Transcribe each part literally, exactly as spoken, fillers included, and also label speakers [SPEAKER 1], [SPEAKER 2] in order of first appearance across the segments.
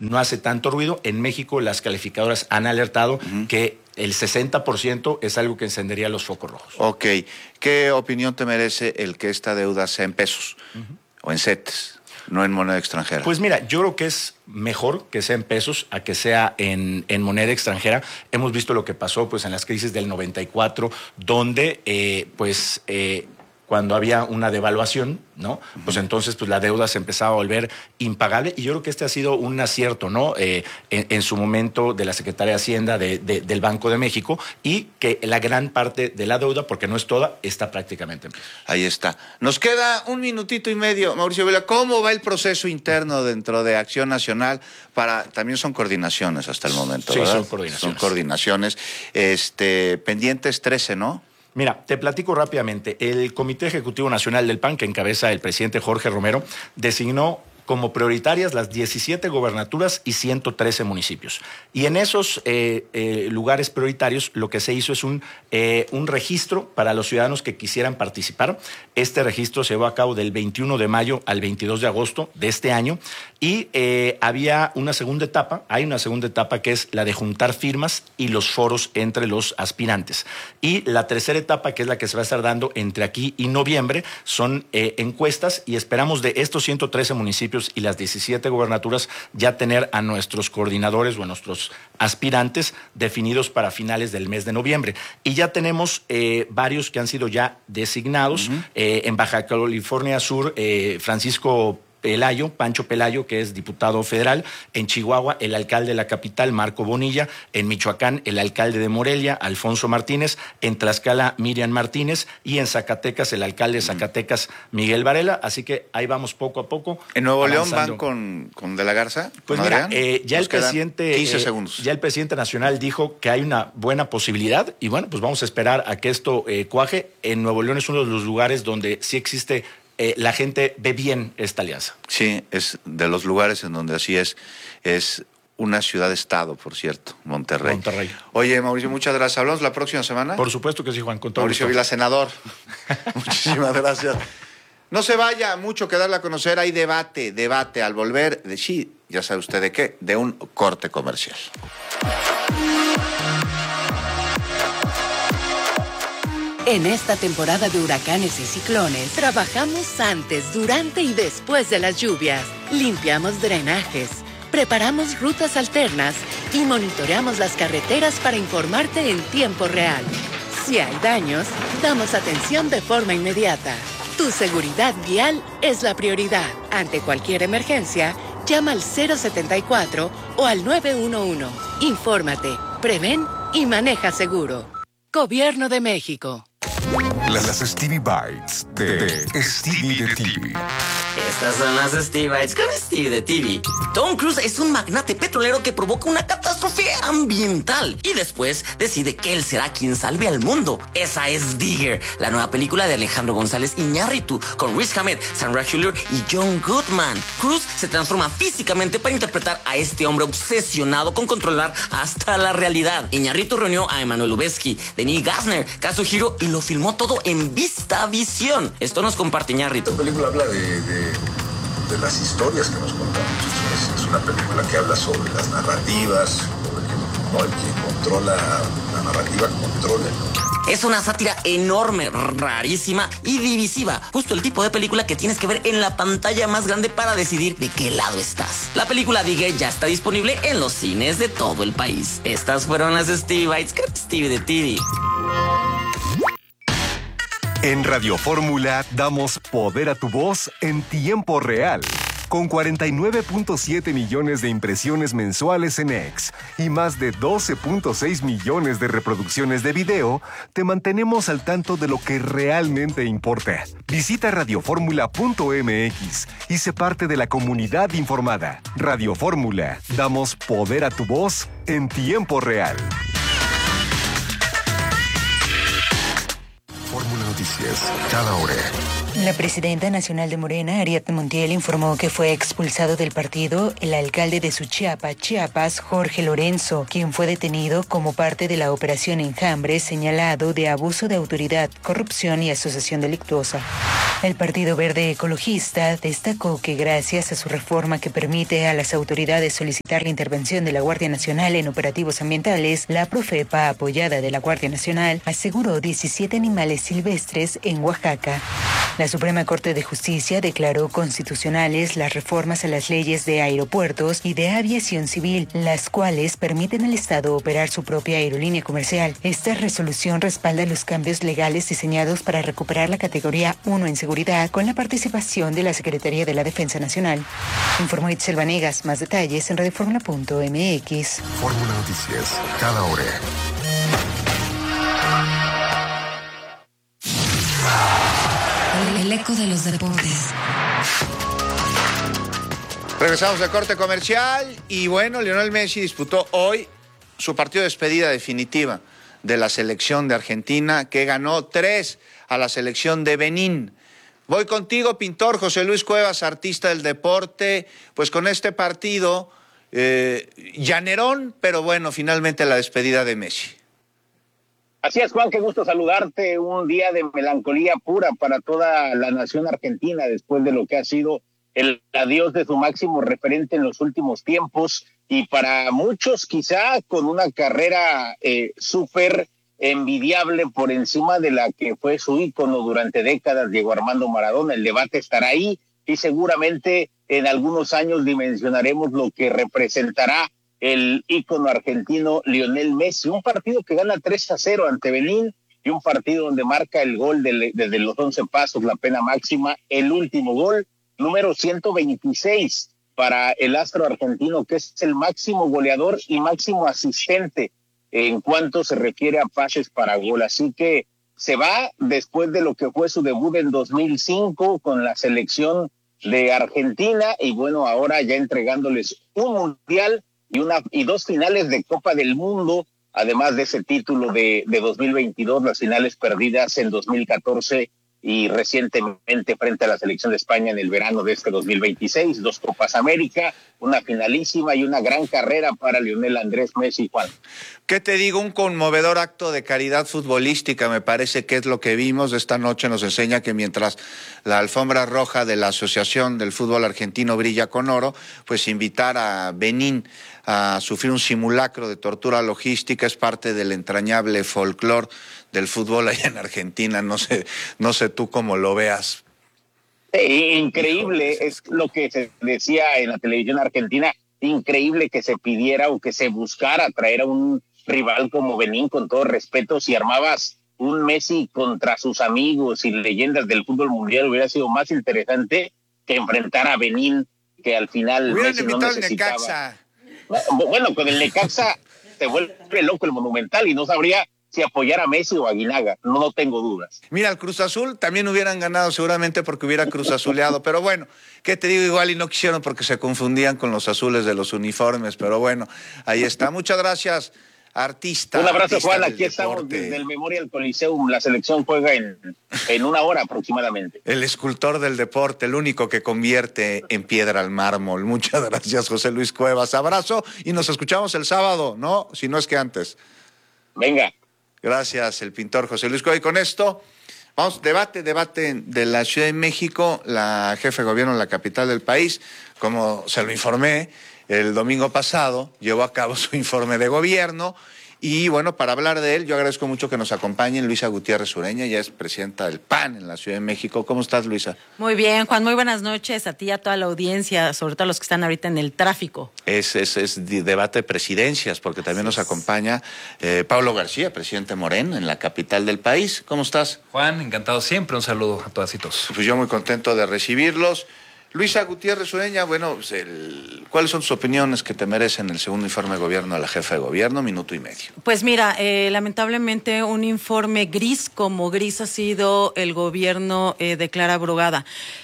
[SPEAKER 1] no hace tanto ruido. En México las calificadoras han alertado uh-huh. que el sesenta por ciento es algo que encendería los focos rojos.
[SPEAKER 2] Ok. ¿Qué opinión te merece el que esta deuda sea en pesos uh-huh. o en CETES, no en moneda extranjera?
[SPEAKER 1] Pues mira, yo creo que es mejor que sea en pesos a que sea en, en moneda extranjera. Hemos visto lo que pasó pues en las crisis del noventa y cuatro, donde eh, pues... Eh, cuando había una devaluación, ¿no? Pues entonces pues la deuda se empezaba a volver impagable, y yo creo que este ha sido un acierto, ¿no? Eh, en, en su momento de la Secretaría de Hacienda de, de, del Banco de México, y que la gran parte de la deuda, porque no es toda, está prácticamente en pesos.
[SPEAKER 2] Ahí está. Nos queda un minutito y medio. Mauricio Vila, ¿cómo va el proceso interno dentro de Acción Nacional? Para, también son coordinaciones hasta el momento,
[SPEAKER 1] sí,
[SPEAKER 2] ¿verdad?
[SPEAKER 1] son coordinaciones.
[SPEAKER 2] Son coordinaciones. Este, pendientes trece, ¿no?
[SPEAKER 1] Mira, te platico rápidamente. El Comité Ejecutivo Nacional del P A N, que encabeza el presidente Jorge Romero, designó como prioritarias las diecisiete gobernaturas y ciento trece municipios. Y en esos eh, eh, lugares prioritarios lo que se hizo es un, eh, un registro para los ciudadanos que quisieran participar. Este registro se llevó a cabo del veintiuno de mayo al veintidós de agosto de este año, y eh, había una segunda etapa, hay una segunda etapa que es la de juntar firmas y los foros entre los aspirantes. Y la tercera etapa, que es la que se va a estar dando entre aquí y noviembre, son eh, encuestas, y esperamos de estos ciento trece municipios y las diecisiete gobernaturas ya tener a nuestros coordinadores o a nuestros aspirantes definidos para finales del mes de noviembre. Y ya tenemos eh, varios que han sido ya designados. Uh-huh. eh, en Baja California Sur, eh, Francisco Pelayo, Pancho Pelayo, que es diputado federal. En Chihuahua, el alcalde de la capital, Marco Bonilla. En Michoacán, el alcalde de Morelia, Alfonso Martínez. En Tlaxcala, Miriam Martínez. Y en Zacatecas, el alcalde de Zacatecas, Miguel Varela. Así que ahí vamos poco a poco.
[SPEAKER 2] ¿En Nuevo avanzando. León van con, con De la Garza?
[SPEAKER 1] Pues mira, eh, ya el presidente
[SPEAKER 2] quince segundos.
[SPEAKER 1] Eh, ya el presidente nacional dijo que hay una buena posibilidad, y bueno, pues vamos a esperar a que esto eh, cuaje. En Nuevo León es uno de los lugares donde sí existe... Eh, la gente ve bien esta alianza.
[SPEAKER 2] Sí, es de los lugares en donde así es. Es una ciudad-estado, por cierto, Monterrey.
[SPEAKER 1] Monterrey.
[SPEAKER 2] Oye, Mauricio, muchas gracias. ¿Hablamos la próxima semana?
[SPEAKER 1] Por supuesto que sí, Juan. Con todo
[SPEAKER 2] Mauricio
[SPEAKER 1] gusto.
[SPEAKER 2] Vila, senador. Muchísimas gracias. No se vaya, mucho que darle a conocer. Hay debate, debate al volver de sí, ya sabe usted de qué, de un corte comercial.
[SPEAKER 3] En esta temporada de huracanes y ciclones, trabajamos antes, durante y después de las lluvias. Limpiamos drenajes, preparamos rutas alternas y monitoreamos las carreteras para informarte en tiempo real. Si hay daños, damos atención de forma inmediata. Tu seguridad vial es la prioridad. Ante cualquier emergencia, llama al cero setenta y cuatro o al nueve uno uno. Infórmate, prevén y maneja seguro. Gobierno de México.
[SPEAKER 4] Las Stevie Bites de, de Stevie de T V.
[SPEAKER 5] Estas son las Stevie Bites con Stevie de T V. Tom Cruise es un magnate petrolero que provoca una catástrofe ambiental y después decide que él será quien salve al mundo. Esa es Digger, la nueva película de Alejandro González Iñárritu con Riz Ahmed, Sandra Hüller y John Goodman. Cruise se transforma físicamente para interpretar a este hombre obsesionado con controlar hasta la realidad. Iñárritu reunió a Emmanuel Lubezki, Denis Gassner, Kazuhiro y lo filmó todo en VistaVisión. Esto nos comparte Iñárritu.
[SPEAKER 6] Esta película habla de, de, de las historias que nos contamos. Es, es una película que habla sobre las narrativas, sobre que, no, el que controla la narrativa controla.
[SPEAKER 5] Es una sátira enorme, rarísima y divisiva. Justo el tipo de película que tienes que ver en la pantalla más grande para decidir de qué lado estás. La película Digger ya está disponible en los cines de todo el país. Estas fueron las Stevie Bites con Stevie de T V.
[SPEAKER 4] En Radio Fórmula damos poder a tu voz en tiempo real. Con cuarenta y nueve punto siete millones de impresiones mensuales en X y más de doce punto seis millones de reproducciones de video, te mantenemos al tanto de lo que realmente importa. Visita radioformula punto m x y sé parte de la comunidad informada. Radio Fórmula, damos poder a tu voz en tiempo real. Fórmula Noticias, cada hora.
[SPEAKER 7] La presidenta nacional de Morena, Ariadna Montiel, informó que fue expulsado del partido el alcalde de Suchiapa, Chiapas, Jorge Lorenzo, quien fue detenido como parte de la operación Enjambre, señalado de abuso de autoridad, corrupción y asociación delictuosa. El Partido Verde Ecologista destacó que gracias a su reforma que permite a las autoridades solicitar la intervención de la Guardia Nacional en operativos ambientales, la Profepa, apoyada de la Guardia Nacional, aseguró diecisiete animales silvestres en Oaxaca. La Suprema Corte de Justicia declaró constitucionales las reformas a las leyes de aeropuertos y de aviación civil, las cuales permiten al Estado operar su propia aerolínea comercial. Esta resolución respalda los cambios legales diseñados para recuperar la categoría uno en seguridad con la participación de la Secretaría de la Defensa Nacional. Informó Itzel Vanegas. Más detalles en radioformula punto m x.
[SPEAKER 4] Fórmula Noticias, cada hora.
[SPEAKER 8] El eco de los deportes.
[SPEAKER 2] Regresamos de corte comercial y bueno, Lionel Messi disputó hoy su partido de despedida definitiva de la selección de Argentina, que ganó tres a la selección de Benín. Voy contigo, pintor José Luis Cuevas, artista del deporte, pues con este partido, eh, llanerón, pero bueno, finalmente la despedida de Messi.
[SPEAKER 9] Así es, Juan, qué gusto saludarte. Un día de melancolía pura para toda la nación argentina después de lo que ha sido el adiós de su máximo referente en los últimos tiempos y para muchos quizá con una carrera eh, súper envidiable por encima de la que fue su ícono durante décadas, Diego Armando Maradona. El debate estará ahí y seguramente en algunos años dimensionaremos lo que representará el ícono argentino Lionel Messi. Un partido que gana tres a cero ante Benín y un partido donde marca el gol de, desde los once pasos, la pena máxima, el último gol, número ciento veintiséis para el astro argentino, que es el máximo goleador y máximo asistente en cuanto se refiere a pases para gol. Así que se va después de lo que fue su debut en dos mil cinco con la selección de Argentina y bueno, ahora ya entregándoles un mundial y una y dos finales de Copa del Mundo, además de ese título de, de dos mil veintidós, las finales perdidas en dos mil catorce y recientemente frente a la selección de España en el verano de este dos mil veintiséis, dos Copas América, una finalísima y una gran carrera para Lionel Andrés Messi. Juan.
[SPEAKER 2] ¿Qué te digo? Un conmovedor acto de caridad futbolística, me parece que es lo que vimos. Esta noche nos enseña que mientras la alfombra roja de la Asociación del Fútbol Argentino brilla con oro, pues invitar a Benín a sufrir un simulacro de tortura logística es parte del entrañable folclore del fútbol allá en Argentina. No sé, no sé tú cómo lo veas.
[SPEAKER 9] Eh, increíble, Híjole. Es lo que se decía en la televisión argentina, increíble que se pidiera o que se buscara traer a un rival como Benín, con todo respeto. Si armabas un Messi contra sus amigos y leyendas del fútbol mundial, hubiera sido más interesante que enfrentar a Benín, que al final
[SPEAKER 2] hubieran
[SPEAKER 9] Messi no
[SPEAKER 2] invitado
[SPEAKER 9] necesitaba.
[SPEAKER 2] El Necaxa.
[SPEAKER 9] Bueno, con el Necaxa se vuelve loco el Monumental y no sabría si apoyar a Messi o a Aguinaga, no, no tengo dudas.
[SPEAKER 2] Mira, el Cruz Azul también hubieran ganado seguramente porque hubiera Cruz Azuleado, pero bueno, ¿qué te digo? Igual y no quisieron porque se confundían con los azules de los uniformes, pero bueno, ahí está. Muchas gracias, artista.
[SPEAKER 9] Un abrazo,
[SPEAKER 2] artista
[SPEAKER 9] Juan, aquí estamos desde el Memorial Coliseum, la selección juega en, en una hora aproximadamente.
[SPEAKER 2] El escultor del deporte, el único que convierte en piedra al mármol. Muchas gracias, José Luis Cuevas. Abrazo y nos escuchamos el sábado, ¿no? Si no es que antes.
[SPEAKER 9] Venga.
[SPEAKER 2] Gracias, el pintor José Luis Cuevas. Y con esto, vamos, debate, debate de la Ciudad de México. La jefe de gobierno en la capital del país, como se lo informé el domingo pasado, llevó a cabo su informe de gobierno. Y bueno, para hablar de él, yo agradezco mucho que nos acompañen Luisa Gutiérrez Ureña, ya es presidenta del P A N en la Ciudad de México. ¿Cómo estás, Luisa?
[SPEAKER 10] Muy bien, Juan, muy buenas noches a ti y a toda la audiencia, sobre todo a los que están ahorita en el tráfico.
[SPEAKER 2] Es, es, es debate de presidencias, porque también nos acompaña eh, Pablo García, presidente Moreno en la capital del país. ¿Cómo estás?
[SPEAKER 11] Juan, encantado siempre, un saludo a todas y todos.
[SPEAKER 2] Pues yo muy contento de recibirlos. Luisa Gutiérrez Ureña, bueno, pues el, ¿cuáles son tus opiniones que te merecen el segundo informe de gobierno de la jefa de gobierno? Minuto y medio.
[SPEAKER 10] Pues mira, eh, lamentablemente un informe gris, como gris ha sido el gobierno eh, de Clara Brugada.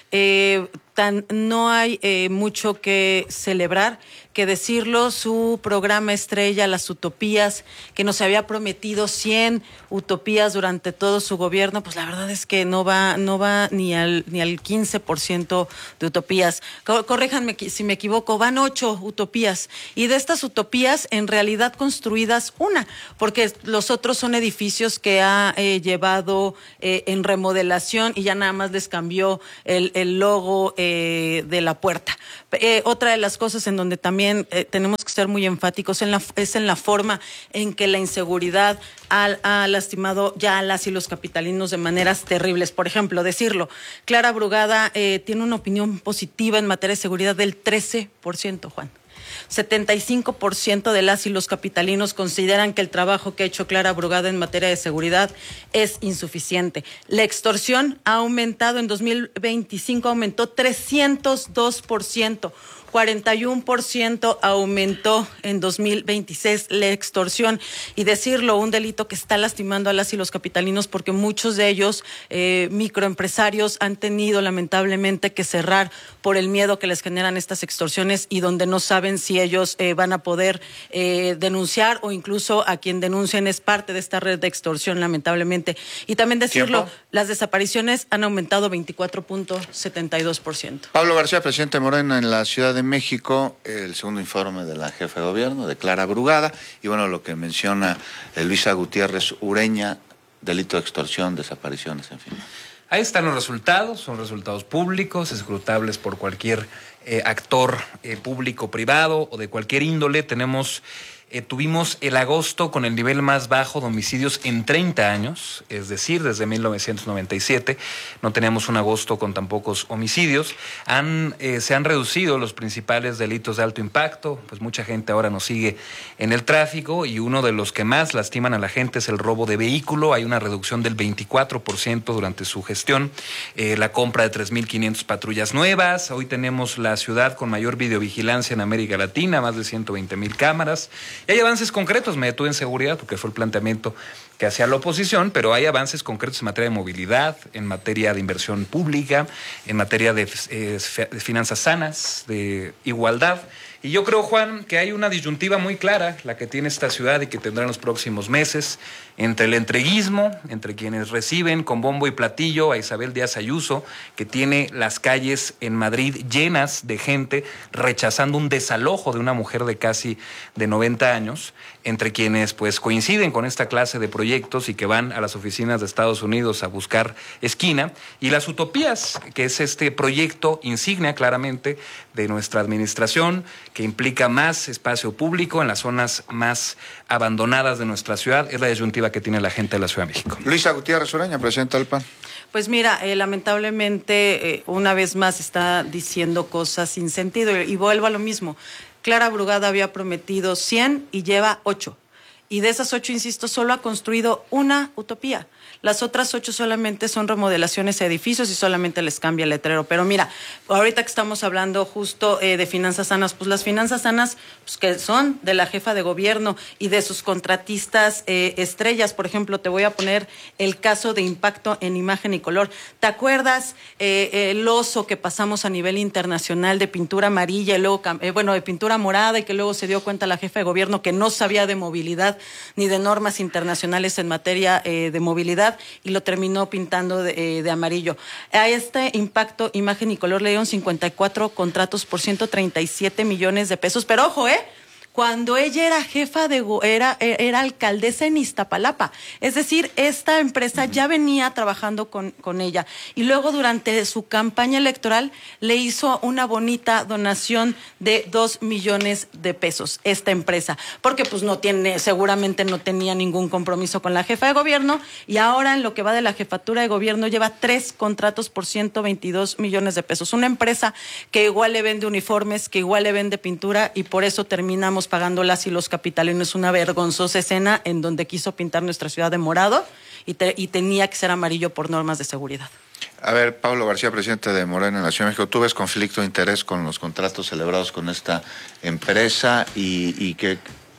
[SPEAKER 10] Eh, tan, no hay eh, mucho que celebrar, que decirlo. Su programa estrella, Las Utopías, que nos había prometido cien utopías durante todo su gobierno, pues la verdad es que no va, no va ni al, ni al quince por ciento de utopías. Co- corríjanme si me equivoco, van ocho utopías. Y de estas utopías, en realidad construidas una, porque los otros son edificios que ha eh, llevado eh, en remodelación y ya nada más les cambió el, el logo eh, de la puerta. Eh, otra de las cosas en donde también eh, tenemos que ser muy enfáticos en la, es en la forma en que la inseguridad ha, ha lastimado ya a las y los capitalinos de maneras terribles. Por ejemplo, decirlo, Clara Brugada eh, tiene una opinión positiva en materia de seguridad del trece por ciento, Juan. setenta y cinco por ciento de las y los capitalinos consideran que el trabajo que ha hecho Clara Brugada en materia de seguridad es insuficiente. La extorsión ha aumentado en dos mil veinticinco, aumentó trescientos dos por ciento. cuarenta y uno por ciento aumentó en dos mil veintiséis la extorsión, y decirlo, un delito que está lastimando a las y los capitalinos porque muchos de ellos, eh, microempresarios, han tenido lamentablemente que cerrar por el miedo que les generan estas extorsiones y donde no saben si ellos eh, van a poder eh, denunciar, o incluso a quien denuncien es parte de esta red de extorsión, lamentablemente. Y también decirlo,
[SPEAKER 2] ¿Tiempo?
[SPEAKER 10] Las desapariciones han aumentado veinticuatro punto setenta y dos por ciento.
[SPEAKER 2] Pablo García, presidente de Morena en la Ciudad de México, el segundo informe de la jefa de gobierno, de Clara Brugada, y bueno, lo que menciona eh, Luisa Gutiérrez Ureña, delito de extorsión, desapariciones, en fin.
[SPEAKER 11] Ahí están los resultados, son resultados públicos, escrutables por cualquier eh, actor eh, público, privado o de cualquier índole. Tenemos... Eh, tuvimos el agosto con el nivel más bajo de homicidios en treinta años, es decir, desde mil novecientos noventa y siete no teníamos un agosto con tan pocos homicidios. Han, eh, se han reducido los principales delitos de alto impacto, pues mucha gente ahora nos sigue en el tráfico, y uno de los que más lastiman a la gente es el robo de vehículo. Hay una reducción del veinticuatro por ciento durante su gestión, eh, la compra de tres mil quinientas patrullas nuevas. Hoy tenemos la ciudad con mayor videovigilancia en América Latina, más de ciento veinte mil cámaras. Y hay avances concretos, me detuve en seguridad porque fue el planteamiento que hacía la oposición, pero hay avances concretos en materia de movilidad, en materia de inversión pública, en materia de, eh, de finanzas sanas, de igualdad. Y yo creo, Juan, que hay una disyuntiva muy clara, la que tiene esta ciudad y que tendrá en los próximos meses, entre el entreguismo, entre quienes reciben con bombo y platillo a Isabel Díaz Ayuso, que tiene las calles en Madrid llenas de gente rechazando un desalojo de una mujer de casi de noventa años, entre quienes pues coinciden con esta clase de proyectos y que van a las oficinas de Estados Unidos a buscar esquina, y las utopías, que es este proyecto insignia claramente de nuestra administración, que implica más espacio público en las zonas más abandonadas de nuestra ciudad. Es la disyuntiva que tiene la gente de la Ciudad de México.
[SPEAKER 2] Luisa Gutiérrez Ureña, presidenta del P A N.
[SPEAKER 10] Pues mira, eh, lamentablemente eh, una vez más está diciendo cosas sin sentido, y vuelvo a lo mismo. Clara Brugada había prometido cien y lleva ocho. Y de esas ocho, insisto, solo ha construido una utopía. Las otras ocho solamente son remodelaciones a edificios y solamente les cambia el letrero. Pero mira, ahorita que estamos hablando justo eh, de finanzas sanas, pues las finanzas sanas, pues que son de la jefa de gobierno y de sus contratistas eh, estrellas. Por ejemplo, te voy a poner el caso de impacto en imagen y color. ¿Te acuerdas eh, el oso que pasamos a nivel internacional de pintura amarilla y luego, eh, bueno, de pintura morada, y que luego se dio cuenta la jefa de gobierno que no sabía de movilidad ni de normas internacionales en materia eh, de movilidad, y lo terminó pintando de, eh, de amarillo? A este impacto, imagen y color le dieron cincuenta y cuatro contratos por ciento treinta y siete millones de pesos. Pero ojo, ¿eh? Cuando ella era jefa de, era, era alcaldesa en Iztapalapa. Es decir, esta empresa ya venía trabajando con, con ella. Y luego durante su campaña electoral le hizo una bonita donación de dos millones de pesos, esta empresa. Porque pues no tiene, seguramente no tenía ningún compromiso con la jefa de gobierno. Y ahora en lo que va de la jefatura de gobierno lleva tres contratos por ciento veintidós millones de pesos. Una empresa que igual le vende uniformes, que igual le vende pintura, y por eso terminamos pagándolas y los capitalinos. Una vergonzosa escena en donde quiso pintar nuestra ciudad de morado y, te, y tenía que ser amarillo por normas de seguridad.
[SPEAKER 2] A ver, Pablo García, presidente de Morena en la Ciudad de México, ¿tú ves conflicto de interés con los contratos celebrados con esta empresa y, y que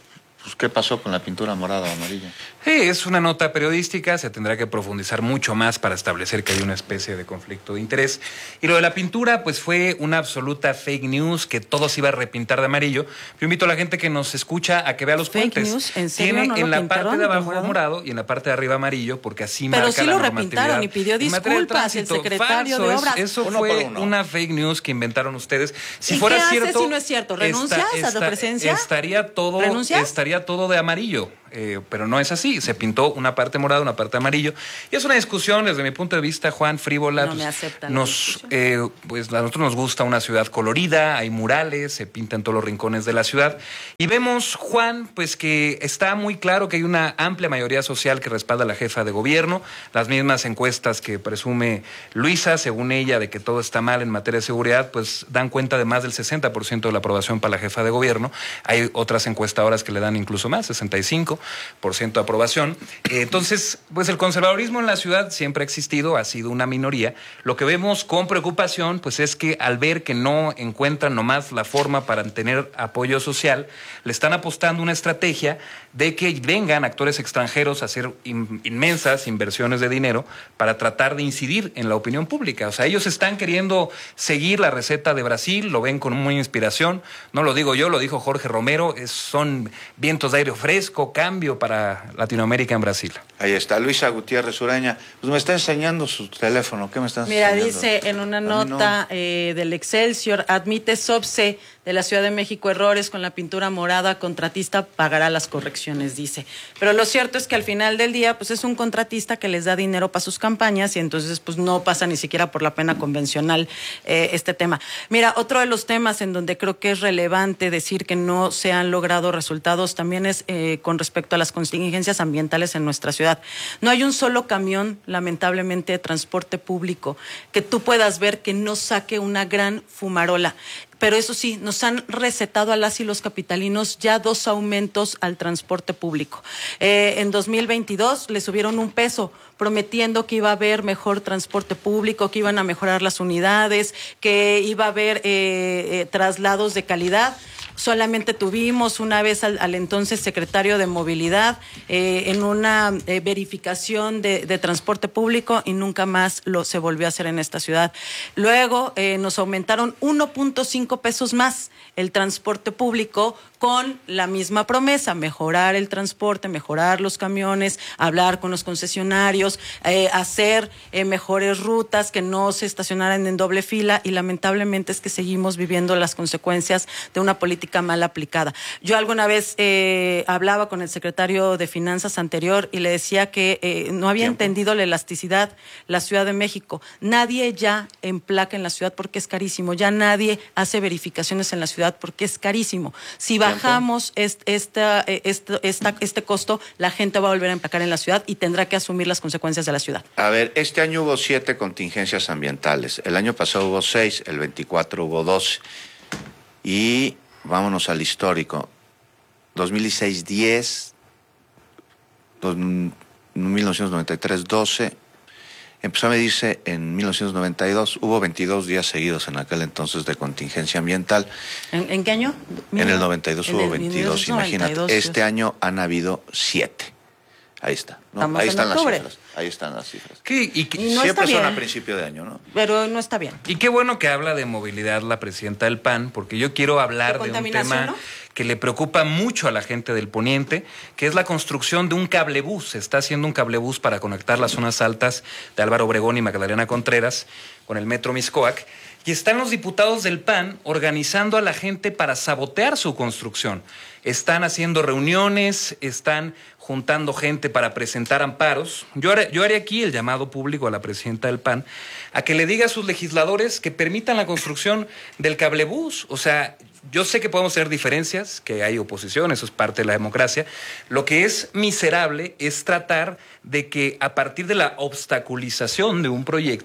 [SPEAKER 2] pues, ¿qué pasó con la pintura morada o amarilla?
[SPEAKER 11] Sí, es una nota periodística, se tendrá que profundizar mucho más para establecer que hay una especie de conflicto de interés. Y lo de la pintura, pues fue una absoluta fake news, que todo se iba a repintar de amarillo. Yo invito a la gente que nos escucha a que vea los
[SPEAKER 10] fake
[SPEAKER 11] puentes.
[SPEAKER 10] News, ¿en serio?
[SPEAKER 11] Tiene
[SPEAKER 10] ¿No
[SPEAKER 11] en
[SPEAKER 10] lo
[SPEAKER 11] la parte de abajo morado? morado y en la parte de arriba amarillo, porque así
[SPEAKER 10] Pero
[SPEAKER 11] marca
[SPEAKER 10] sí
[SPEAKER 11] la
[SPEAKER 10] lo
[SPEAKER 11] normatividad.
[SPEAKER 10] repintaron y pidió disculpas el secretario
[SPEAKER 11] Falso,
[SPEAKER 10] de Obras.
[SPEAKER 11] Es, eso
[SPEAKER 2] uno
[SPEAKER 11] fue
[SPEAKER 2] uno.
[SPEAKER 11] una fake news que inventaron ustedes. Si
[SPEAKER 10] ¿Y
[SPEAKER 11] fuera
[SPEAKER 10] qué haces
[SPEAKER 11] cierto,
[SPEAKER 10] si no es cierto? ¿Renuncias
[SPEAKER 11] esta,
[SPEAKER 10] a tu
[SPEAKER 11] esta,
[SPEAKER 10] presencia?
[SPEAKER 11] Estaría todo,
[SPEAKER 10] ¿Renuncias?
[SPEAKER 11] estaría todo de amarillo. Eh, pero no es así, se pintó una parte morada, una parte amarillo, y es una discusión desde mi punto de vista, Juan, frívola.
[SPEAKER 10] No
[SPEAKER 11] pues,
[SPEAKER 10] me aceptan
[SPEAKER 11] nos, eh, pues a nosotros nos gusta una ciudad colorida, hay murales, se pintan todos los rincones de la ciudad, y vemos, Juan, pues que está muy claro que hay una amplia mayoría social que respalda a la jefa de gobierno, las mismas encuestas que presume Luisa, según ella, de que todo está mal en materia de seguridad, pues dan cuenta de más del sesenta por ciento de la aprobación para la jefa de gobierno. Hay otras encuestadoras que le dan incluso más, sesenta y cinco por ciento de aprobación. Eh, entonces, pues el conservadurismo en la ciudad siempre ha existido, ha sido una minoría. Lo que vemos con preocupación, pues es que al ver que no encuentran nomás la forma para tener apoyo social, le están apostando una estrategia de que vengan actores extranjeros a hacer in, inmensas inversiones de dinero para tratar de incidir en la opinión pública. O sea, ellos están queriendo seguir la receta de Brasil, lo ven con muy inspiración. No lo digo yo, lo dijo Jorge Romero, es, son vientos de aire fresco, cambio para Latinoamérica en Brasil.
[SPEAKER 2] Ahí está, Luisa Gutiérrez Ureña. Pues me está enseñando su teléfono. ¿Qué me están
[SPEAKER 10] Mira,
[SPEAKER 2] enseñando?
[SPEAKER 10] dice en una
[SPEAKER 2] A mí
[SPEAKER 10] nota
[SPEAKER 2] no.
[SPEAKER 10] eh, del Excelsior, admite SOPSE de la Ciudad de México errores con la pintura morada, contratista pagará las correcciones, dice. Pero lo cierto es que al final del día, pues es un contratista que les da dinero para sus campañas y entonces pues no pasa ni siquiera por la pena convencional eh, este tema. Mira, otro de los temas en donde creo que es relevante decir que no se han logrado resultados también es eh, con respecto a las contingencias ambientales en nuestra ciudad. No hay un solo camión, lamentablemente, de transporte público que tú puedas ver que no saque una gran fumarola. Pero eso sí, nos han recetado a las y los capitalinos ya dos aumentos al transporte público. Eh, en dos mil veintidós le subieron un peso, prometiendo que iba a haber mejor transporte público, que iban a mejorar las unidades, que iba a haber eh, eh, traslados de calidad. Solamente tuvimos una vez al, al entonces secretario de Movilidad eh, en una eh, verificación de, de transporte público y nunca más lo se volvió a hacer en esta ciudad. Luego eh, nos aumentaron uno punto cinco pesos más el transporte público con la misma promesa, mejorar el transporte, mejorar los camiones, hablar con los concesionarios, eh, hacer eh, mejores rutas, que no se estacionaran en doble fila, y lamentablemente es que seguimos viviendo las consecuencias de una política mal aplicada. Yo alguna vez eh, hablaba con el secretario de Finanzas anterior y le decía que eh, no había ¿Tiempo? entendido la elasticidad la Ciudad de México. Nadie ya emplaca en la ciudad porque es carísimo, ya nadie hace verificaciones en la ciudad porque es carísimo. Si bajamos este, esta, esta, esta, este costo, la gente va a volver a emplacar en la ciudad y tendrá que asumir las consecuencias de la ciudad.
[SPEAKER 2] A ver, este año hubo siete contingencias ambientales. El año pasado hubo seis, el veinticuatro hubo doce. Y vámonos al histórico. dos mil dieciséis, diez. mil novecientos noventa y tres, doce. Empezó a medirse en mil novecientos noventa y dos. Hubo veintidós días seguidos en aquel entonces de contingencia ambiental.
[SPEAKER 10] ¿En, en qué año?
[SPEAKER 2] En el noventa y dos
[SPEAKER 10] en
[SPEAKER 2] hubo
[SPEAKER 10] el
[SPEAKER 2] veintidós, imagínate.
[SPEAKER 10] noventa y dos,
[SPEAKER 2] Este
[SPEAKER 10] Dios.
[SPEAKER 2] año han habido siete. Ahí está. ¿no?
[SPEAKER 10] Estamos
[SPEAKER 2] Ahí
[SPEAKER 10] en
[SPEAKER 2] están las
[SPEAKER 10] octubre.
[SPEAKER 2] cifras. Ahí están las cifras.
[SPEAKER 11] ¿Qué? Y,
[SPEAKER 10] Y no
[SPEAKER 2] Siempre
[SPEAKER 10] está
[SPEAKER 2] son
[SPEAKER 10] bien.
[SPEAKER 2] a principio de año, ¿no?
[SPEAKER 10] Pero no está bien.
[SPEAKER 11] Y qué bueno que habla de movilidad la presidenta del P A N, porque yo quiero hablar
[SPEAKER 10] ¿De
[SPEAKER 11] de un
[SPEAKER 10] contaminación,
[SPEAKER 11] tema
[SPEAKER 10] no?
[SPEAKER 11] que le preocupa mucho a la gente del Poniente, que es la construcción de un cablebús. Se está haciendo un cablebús para conectar las zonas altas de Álvaro Obregón y Magdalena Contreras con el Metro Mixcoac. Y están los diputados del P A N organizando a la gente para sabotear su construcción. Están haciendo reuniones, están juntando gente para presentar amparos. Yo haré, yo haré aquí el llamado público a la presidenta del P A N a que le diga a sus legisladores que permitan la construcción del cablebús. O sea, yo sé que podemos tener diferencias, que hay oposición, eso es parte de la democracia. Lo que es miserable es tratar de que a partir de la obstaculización de un proyecto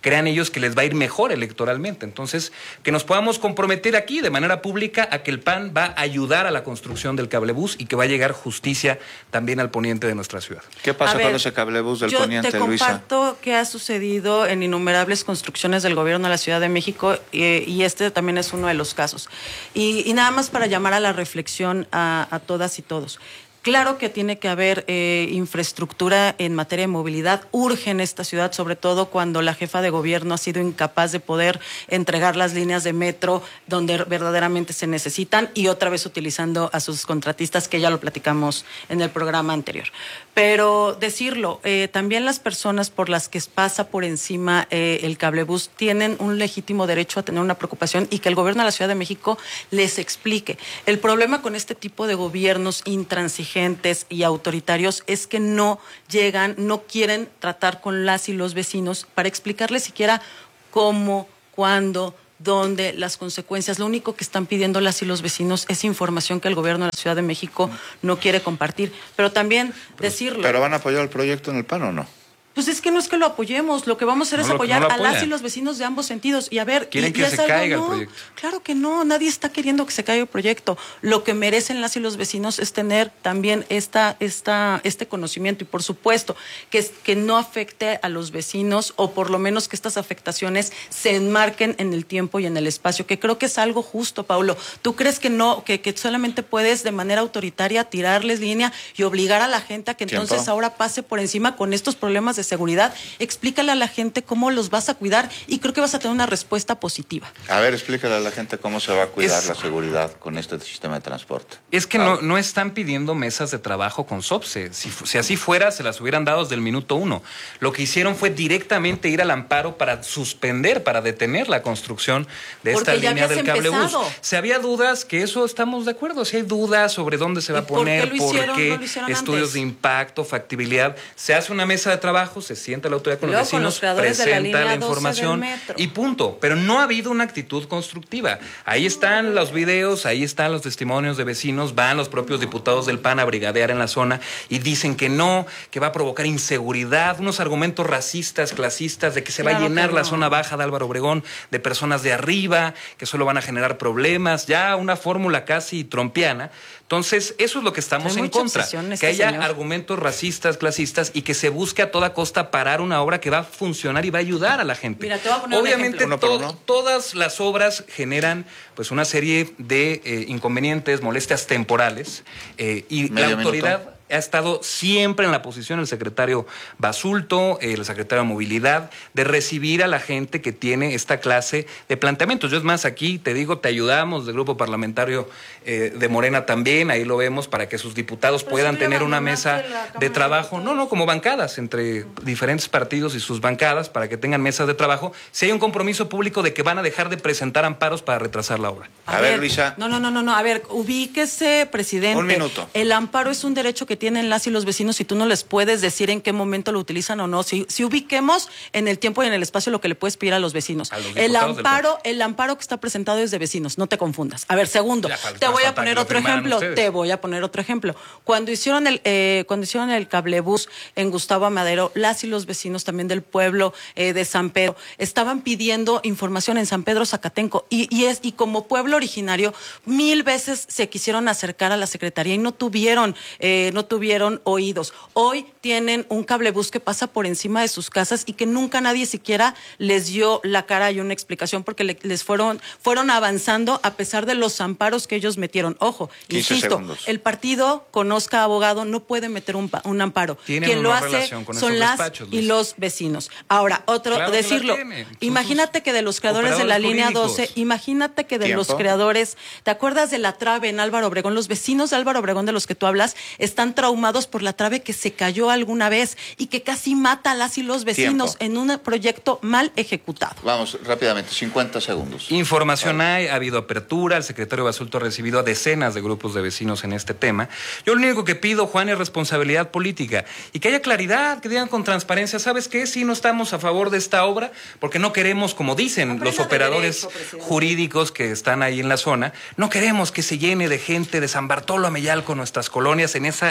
[SPEAKER 11] crean ellos que les va a ir mejor electoralmente. Entonces, que nos podamos comprometer aquí de manera pública a que el P A N va a ayudar a la construcción del cablebús y que va a llegar justicia también al poniente de nuestra ciudad.
[SPEAKER 2] ¿Qué pasa con ese cablebús del poniente,
[SPEAKER 10] Luisa? Yo te
[SPEAKER 2] Luisa?
[SPEAKER 10] comparto qué ha sucedido en innumerables construcciones del gobierno de la Ciudad de México eh, y este también es uno de los casos. Y, y nada más para llamar a la reflexión a, a todas y todos. Claro que tiene que haber eh, infraestructura en materia de movilidad. Urge en esta ciudad, sobre todo cuando la jefa de gobierno ha sido incapaz de poder entregar las líneas de metro donde verdaderamente se necesitan y otra vez utilizando a sus contratistas, que ya lo platicamos en el programa anterior. Pero decirlo, eh, también las personas por las que pasa por encima eh, el cablebús tienen un legítimo derecho a tener una preocupación y que el gobierno de la Ciudad de México les explique. El problema con este tipo de gobiernos intransigentes y autoritarios es que no llegan, no quieren tratar con las y los vecinos para explicarles siquiera cómo, cuándo, dónde, las consecuencias. Lo único que están pidiendo las y los vecinos es información que el gobierno de la Ciudad de México no quiere compartir. Pero también decirlo.
[SPEAKER 2] ¿Pero van a apoyar el proyecto en el P A N o no?
[SPEAKER 10] Pues es que no es que lo apoyemos, lo que vamos a hacer
[SPEAKER 11] no
[SPEAKER 10] es
[SPEAKER 11] lo,
[SPEAKER 10] apoyar
[SPEAKER 11] no
[SPEAKER 10] a las y los vecinos de ambos sentidos. Y a ver,
[SPEAKER 11] ¿quieren
[SPEAKER 10] y,
[SPEAKER 11] que
[SPEAKER 10] y
[SPEAKER 11] se
[SPEAKER 10] algo,
[SPEAKER 11] caiga
[SPEAKER 10] no,
[SPEAKER 11] el proyecto?
[SPEAKER 10] Claro que no, nadie está queriendo que se caiga el proyecto. Lo que merecen las y los vecinos es tener también esta, esta, este conocimiento y por supuesto que, que no afecte a los vecinos o por lo menos que estas afectaciones se enmarquen en el tiempo y en el espacio, que creo que es algo justo, Paulo. ¿Tú crees que no, que, que solamente puedes de manera autoritaria tirarles línea y obligar a la gente a que entonces
[SPEAKER 2] ¿Tiempo?
[SPEAKER 10] ahora pase por encima con estos problemas de seguridad? Explícale a la gente cómo los vas a cuidar y creo que vas a tener una respuesta positiva.
[SPEAKER 2] A ver, explícale a la gente cómo se va a cuidar
[SPEAKER 11] Es-
[SPEAKER 2] la seguridad con este sistema de transporte.
[SPEAKER 11] Es que no, no están pidiendo mesas de trabajo con SOPSE. Si, fu- si así fuera, se las hubieran dado desde el minuto uno. Lo que hicieron fue directamente ir al amparo para suspender, para detener la construcción de
[SPEAKER 10] Porque
[SPEAKER 11] esta
[SPEAKER 10] ya
[SPEAKER 11] línea
[SPEAKER 10] habías
[SPEAKER 11] del cablebús.
[SPEAKER 10] empezado.
[SPEAKER 11] Si había dudas, que eso estamos de acuerdo. Si hay dudas sobre dónde se va
[SPEAKER 10] ¿Y
[SPEAKER 11] a
[SPEAKER 10] por qué
[SPEAKER 11] poner,
[SPEAKER 10] lo hicieron?
[SPEAKER 11] qué,
[SPEAKER 10] No lo hicieron
[SPEAKER 11] estudios
[SPEAKER 10] antes.
[SPEAKER 11] de impacto, factibilidad. Se hace una mesa de trabajo, se sienta la autoridad con
[SPEAKER 10] Y
[SPEAKER 11] los
[SPEAKER 10] luego con
[SPEAKER 11] vecinos,
[SPEAKER 10] los creadores de la
[SPEAKER 11] presenta
[SPEAKER 10] línea
[SPEAKER 11] la
[SPEAKER 10] doce del
[SPEAKER 11] información
[SPEAKER 10] metro.
[SPEAKER 11] y punto. Pero no ha habido una actitud constructiva. Ahí están los videos, ahí están los testimonios de vecinos, van los propios diputados del P A N a brigadear en la zona y dicen que no, que va a provocar inseguridad, unos argumentos racistas, clasistas, de que se va
[SPEAKER 10] Claro
[SPEAKER 11] a llenar
[SPEAKER 10] que
[SPEAKER 11] la
[SPEAKER 10] no.
[SPEAKER 11] zona baja de Álvaro Obregón de personas de arriba, que solo van a generar problemas, ya una fórmula casi trompiana. Entonces, eso es lo que estamos
[SPEAKER 10] Hay
[SPEAKER 11] en
[SPEAKER 10] mucha
[SPEAKER 11] contra,
[SPEAKER 10] obsesión en
[SPEAKER 11] que
[SPEAKER 10] este
[SPEAKER 11] haya
[SPEAKER 10] señor.
[SPEAKER 11] argumentos racistas, clasistas y que se busque a toda costa parar una obra que va a funcionar y va a ayudar a la gente.
[SPEAKER 10] Mira, te voy a poner un
[SPEAKER 11] Obviamente
[SPEAKER 10] ejemplo.
[SPEAKER 2] Uno por
[SPEAKER 11] to-
[SPEAKER 2] uno.
[SPEAKER 11] todas las obras generan pues una serie de eh, inconvenientes, molestias temporales eh, y la
[SPEAKER 2] Medio
[SPEAKER 11] autoridad
[SPEAKER 2] minuto.
[SPEAKER 11] ha estado siempre en la posición, el secretario Basulto, el secretario de Movilidad, de recibir a la gente que tiene esta clase de planteamientos. Yo es más, aquí te digo, te ayudamos del grupo parlamentario eh, de Morena también, ahí lo vemos, para que sus diputados
[SPEAKER 10] Pero
[SPEAKER 11] puedan
[SPEAKER 10] si tú ya
[SPEAKER 11] tener una mesa
[SPEAKER 10] abandonaste la Cámara
[SPEAKER 11] de
[SPEAKER 10] de
[SPEAKER 11] trabajo. No, no, como bancadas, entre diferentes partidos y sus bancadas, para que tengan mesas de trabajo. Si hay un compromiso público de que van a dejar de presentar amparos para retrasar la obra.
[SPEAKER 2] A ver, Luisa.
[SPEAKER 10] No, no, no, no, no. A ver, ubíquese, presidente.
[SPEAKER 2] Un minuto.
[SPEAKER 10] El amparo es un derecho que tienen las y los vecinos y tú no les puedes decir en qué momento lo utilizan o no. Si, si ubiquemos en el tiempo y en el espacio lo que le puedes pedir a los vecinos.
[SPEAKER 11] A los
[SPEAKER 10] el
[SPEAKER 11] diputados del
[SPEAKER 10] amparo, el amparo que está presentado es de vecinos, no te confundas. A ver, segundo,
[SPEAKER 11] Ya falta-
[SPEAKER 10] te voy a
[SPEAKER 11] falta
[SPEAKER 10] poner
[SPEAKER 11] que lo
[SPEAKER 10] otro
[SPEAKER 11] firmaran
[SPEAKER 10] ejemplo.
[SPEAKER 11] ustedes.
[SPEAKER 10] Te voy a poner otro ejemplo. Cuando hicieron el, eh, cuando hicieron el cablebús en Gustavo Amadero, las y los vecinos también del pueblo eh, de San Pedro estaban pidiendo información en San Pedro Zacatenco y, y es y como pueblo originario mil veces se quisieron acercar a la secretaría y no tuvieron eh, no tuvieron oídos. Hoy tienen un cablebús que pasa por encima de sus casas y que nunca nadie siquiera les dio la cara y una explicación porque le- les fueron fueron avanzando a pesar de los amparos que ellos metieron. Ojo,
[SPEAKER 2] quince
[SPEAKER 10] insisto,
[SPEAKER 2] segundos.
[SPEAKER 10] el partido conozca abogado no puede meter un, pa- un amparo.
[SPEAKER 11] Tienen
[SPEAKER 10] Quien
[SPEAKER 11] una
[SPEAKER 10] lo hace
[SPEAKER 11] relación con
[SPEAKER 10] son
[SPEAKER 11] esos
[SPEAKER 10] las
[SPEAKER 11] despachos,
[SPEAKER 10] y
[SPEAKER 11] Luis.
[SPEAKER 10] los vecinos. Ahora, otro
[SPEAKER 11] Claro que la
[SPEAKER 10] decirlo.
[SPEAKER 11] tiene. Son
[SPEAKER 10] Imagínate
[SPEAKER 11] sus
[SPEAKER 10] que de los creadores de la
[SPEAKER 11] operadores
[SPEAKER 10] línea
[SPEAKER 11] jurídicos.
[SPEAKER 10] doce, imagínate que de los
[SPEAKER 2] Tiempo.
[SPEAKER 10] creadores, ¿te acuerdas de la trave en Álvaro Obregón? Los vecinos de Álvaro Obregón de los que tú hablas están traumados por la trave que se cayó alguna vez y que casi mata a las y los vecinos
[SPEAKER 2] Tiempo.
[SPEAKER 10] en un proyecto mal ejecutado.
[SPEAKER 2] Vamos, rápidamente, cincuenta segundos.
[SPEAKER 11] Información hay, ha habido apertura, el secretario Basulto ha recibido a decenas de grupos de vecinos en este tema. Yo lo único que pido, Juan, es responsabilidad política y que haya claridad, que digan con transparencia, ¿sabes qué? Si no estamos a favor de esta obra, porque no queremos, como dicen
[SPEAKER 10] Aprenda
[SPEAKER 11] los
[SPEAKER 10] de
[SPEAKER 11] operadores
[SPEAKER 10] derecho, presidente.
[SPEAKER 11] jurídicos que están ahí en la zona, no queremos que se llene de gente de San Bartolo a Meyalco, nuestras colonias, en esa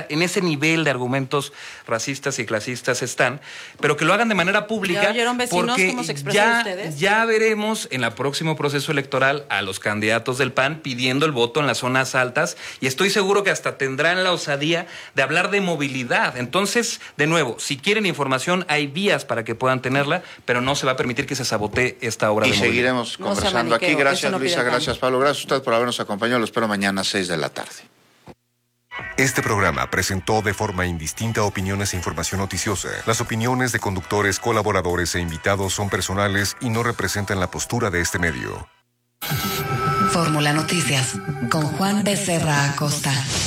[SPEAKER 11] en ese nivel de argumentos racistas y clasistas están, pero que lo hagan de manera pública.
[SPEAKER 10] ¿Ya oyeron, vecinos,
[SPEAKER 11] porque
[SPEAKER 10] cómo se expresan
[SPEAKER 11] ya,
[SPEAKER 10] ustedes?
[SPEAKER 11] ya veremos en el próximo proceso electoral a los candidatos del P A N pidiendo el voto en las zonas altas, y estoy seguro que hasta tendrán la osadía de hablar de movilidad. Entonces, de nuevo, si quieren información, hay vías para que puedan tenerla, pero no se va a permitir que se sabotee esta obra
[SPEAKER 2] y
[SPEAKER 11] de movilidad.
[SPEAKER 2] Y seguiremos
[SPEAKER 10] no
[SPEAKER 2] conversando aquí. Gracias,
[SPEAKER 10] no
[SPEAKER 2] Luisa. Gracias, Pablo. Gracias a usted por habernos acompañado. Los espero mañana a seis de la tarde.
[SPEAKER 4] Este programa presentó de forma indistinta opiniones e información noticiosa. Las opiniones de conductores, colaboradores e invitados son personales y no representan la postura de este medio.
[SPEAKER 8] Fórmula Noticias con Juan Becerra Acosta.